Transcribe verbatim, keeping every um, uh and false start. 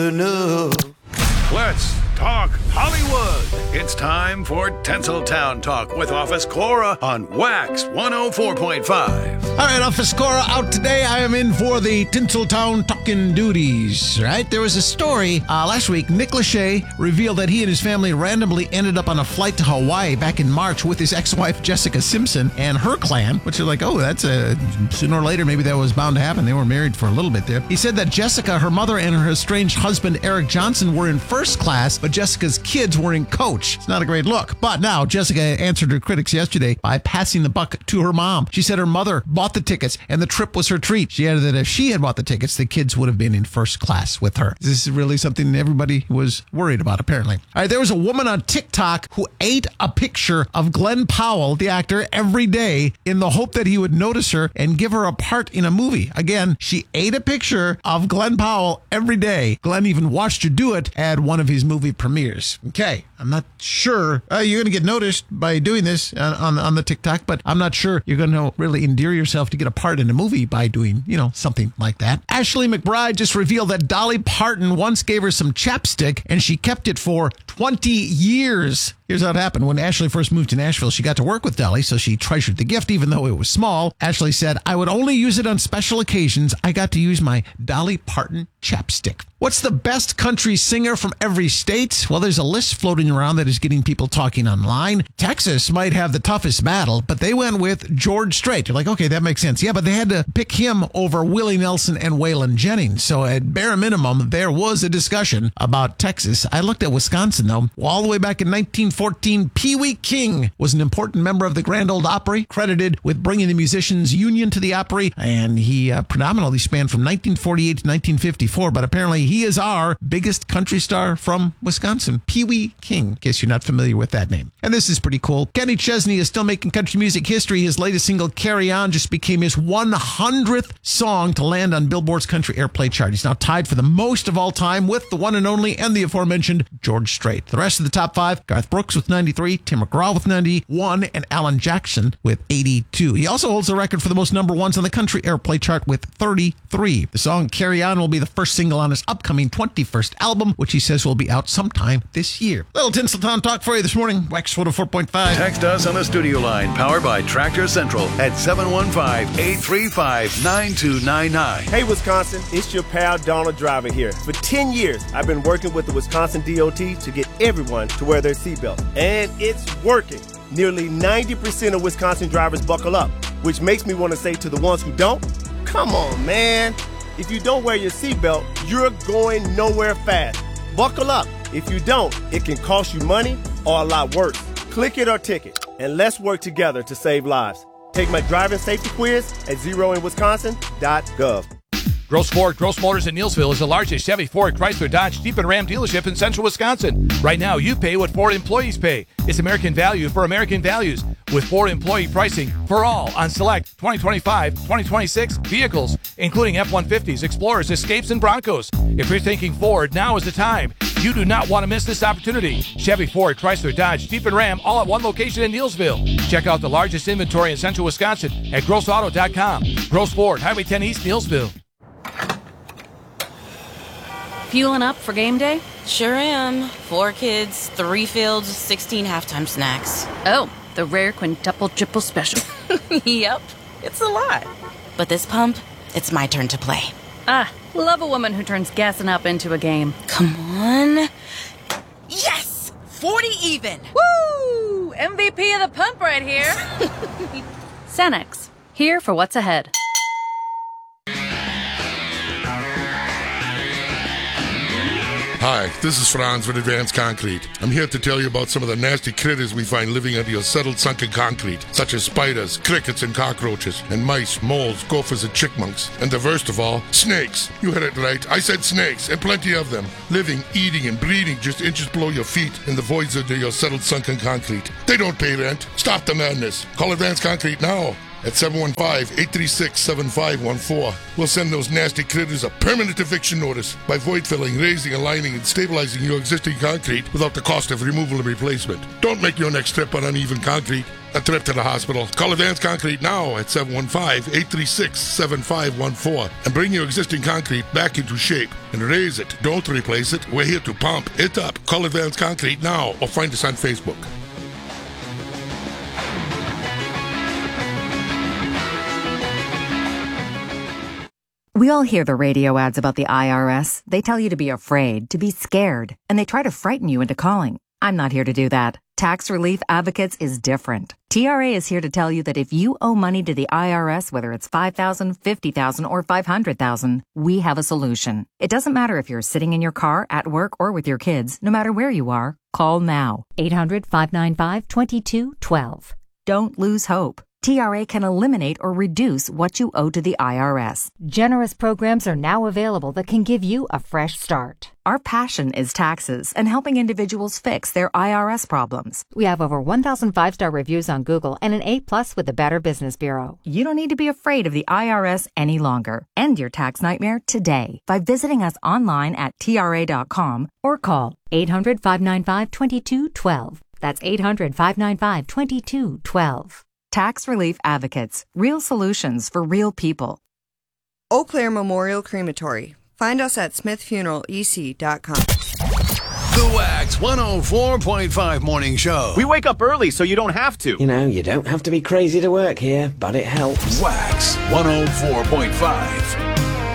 No. Let's talk Hollywood. It's time for Tinseltown Talk with Office Cora on Wax one oh four point five. All right, Office Cora out today. I am in for the Tinseltown talking duties, right? There was a story uh, last week. Nick Lachey revealed that he and his family randomly ended up on a flight to Hawaii back in March with his ex-wife Jessica Simpson and her clan, which is like, oh, that's a sooner or later maybe that was bound to happen. They were married for a little bit there. He said that Jessica, her mother, and her estranged husband Eric Johnson were in first class, but Jessica's kids were in coach. It's not a great look. But now Jessica answered her critics yesterday by passing the buck to her mom. She said her mother bought the tickets and the trip was her treat. She added that if she had bought the tickets, the kids would have been in first class with her. This is really something everybody was worried about, apparently. All right, there was a woman on TikTok who ate a picture of Glenn Powell, the actor, every day in the hope that he would notice her and give her a part in a movie. Again, she ate a picture of Glenn Powell every day. Glenn even watched her do it at one of his movie premieres. Okay, I'm not sure uh, you're going to get noticed by doing this on, on, on the TikTok, but I'm not sure you're going to really endear yourself to get a part in a movie by doing, you know, something like that. Ashley McBryde just revealed that Dolly Parton once gave her some chapstick and she kept it for twenty years. Here's how it happened. When Ashley first moved to Nashville, she got to work with Dolly, so she treasured the gift, even though it was small. Ashley said, I would only use it on special occasions. I got to use my Dolly Parton chapstick. What's the best country singer from every state? Well, there's a list floating around that is getting people talking online. Texas might have the toughest battle, but they went with George Strait. You're like, okay, that makes sense. Yeah, but they had to pick him over Willie Nelson and Waylon Jennings. So at bare minimum, there was a discussion about Texas. I looked at Wisconsin, though. All the way back in nineteen fourteen, Pee Wee King was an important member of the Grand Ole Opry, credited with bringing the Musicians Union to the Opry, and he uh, predominantly spanned from nineteen forty-eight to nineteen fifty-four, but apparently he is our biggest country star from Wisconsin, Pee Wee King, in case you're not familiar with that name. And this is pretty cool. Kenny Chesney is still making country music history. His latest single, Carry On, just became his one hundredth song to land on Billboard's country airplay chart. He's now tied for the most of all time with the one and only and the aforementioned George Strait. The rest of the top five, Garth Brooks with ninety-three, Tim McGraw with ninety-one, and Alan Jackson with eighty-two. He also holds the record for the most number ones on the country airplay chart with thirty-three. The song Carry On will be the first single on his upcoming twenty-first album, which he says will be out sometime this year. Little Tinseltown talk for you this morning. Wax one oh four point five. Text us on the studio line, powered by Tractor Central, at seven one five, eight three five, nine two nine nine. Hey, Wisconsin, it's your pal Donald Driver here. For ten years, I've been working with the Wisconsin D O T to get everyone to wear their seatbelt. And it's working. Nearly ninety percent of Wisconsin drivers buckle up, which makes me want to say to the ones who don't, come on, man. If you don't wear your seatbelt, you're going nowhere fast. Buckle up. If you don't, it can cost you money or a lot worse. Click it or ticket, and let's work together to save lives. Take my driving safety quiz at zero in wisconsin dot gov. Gross Ford, Gross Motors in Neillsville is the largest Chevy, Ford, Chrysler, Dodge, Jeep, and Ram dealership in central Wisconsin. Right now, you pay what Ford employees pay. It's American value for American values, with Ford employee pricing for all on select twenty twenty-five, twenty twenty-six vehicles, including F one fifties, Explorers, Escapes, and Broncos. If you're thinking Ford, now is the time. You do not want to miss this opportunity. Chevy, Ford, Chrysler, Dodge, Jeep, and Ram, all at one location in Neillsville. Check out the largest inventory in central Wisconsin at gross auto dot com. Gross Ford, Highway ten East, Neillsville. Fueling up for game day? Sure am. Four kids, three fields, sixteen halftime snacks. Oh, the rare quintuple triple special. Yep, it's a lot. But this pump, it's my turn to play. Ah, love a woman who turns gassing up into a game. Come on. Yes! forty even! Woo! M V P of the pump right here. Cenex, here for what's ahead. Hi, this is Franz with Advanced Concrete. I'm here to tell you about some of the nasty critters we find living under your settled, sunken concrete, such as spiders, crickets, and cockroaches, and mice, moles, gophers, and chickmunks. And the worst of all, snakes. You heard it right. I said snakes, and plenty of them, living, eating, and breeding just inches below your feet in the voids under your settled, sunken concrete. They don't pay rent. Stop the madness. Call Advanced Concrete now at seven one five, eight three six, seven five one four. We'll send those nasty critters a permanent eviction notice by void filling, raising, aligning, and stabilizing your existing concrete without the cost of removal and replacement. Don't make your next trip on uneven concrete. a trip to the hospital. Call Advanced Concrete now at seven one five, eight three six, seven five one four and bring your existing concrete back into shape and raise it. Don't replace it. We're here to pump it up. Call Advanced Concrete now or find us on Facebook. We all hear the radio ads about the I R S. They tell you to be afraid, to be scared, and they try to frighten you into calling. I'm not here to do that. Tax Relief Advocates is different. T R A is here to tell you that if you owe money to the I R S, whether it's five thousand dollars, fifty thousand dollars, or five hundred thousand dollars, we have a solution. It doesn't matter if you're sitting in your car, at work, or with your kids. No matter where you are, call now. eight hundred, five nine five, two two one two. Don't lose hope. T R A can eliminate or reduce what you owe to the I R S. Generous programs are now available that can give you a fresh start. Our passion is taxes and helping individuals fix their I R S problems. We have over one thousand five-star reviews on Google and an A plus with the Better Business Bureau. You don't need to be afraid of the I R S any longer. End your tax nightmare today by visiting us online at T R A dot com or call eight hundred, five nine five, two two one two. That's eight hundred, five nine five, two two one two. Tax Relief Advocates. Real solutions for real people. Eau Claire Memorial Crematory. Find us at smith funeral e c dot com. The Wax one oh four point five Morning Show. We wake up early so you don't have to. You know, you don't have to be crazy to work here, but it helps. Wax one oh four point five.